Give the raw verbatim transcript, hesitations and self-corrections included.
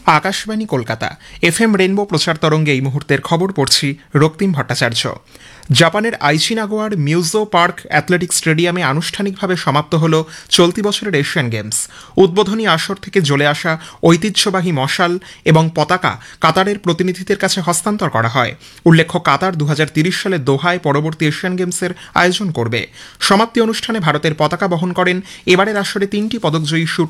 Akashvani Kolkata F M rainbow প্রচার তরঙ্গে এই মুহূর্তের খবর পড়ছি রক্তিম ভট্টাচার্য। জাপানের আইচি নাগোয়ার মিউজো পার্ক অ্যাথলেটিক স্টেডিয়ামে আনুষ্ঠানিকভাবে সমাপ্ত হল চলতি বছরের এশিয়ান গেমস। উদ্বোধনী আসর থেকে জ্বলে আসা ঐতিহ্যবাহী মশাল এবং পতাকা কাতারের প্রতিনিধিদের কাছে হস্তান্তর করা হয়। উল্লেখ্য, কাতার দু হাজার তিরিশ সালে দোহায় পরবর্তী এশিয়ান গেমসের আয়োজন করবে। সমাপ্তি অনুষ্ঠানে ভারতের পতাকা বহন করেন এবারের আসরে তিনটি পদকজয়ী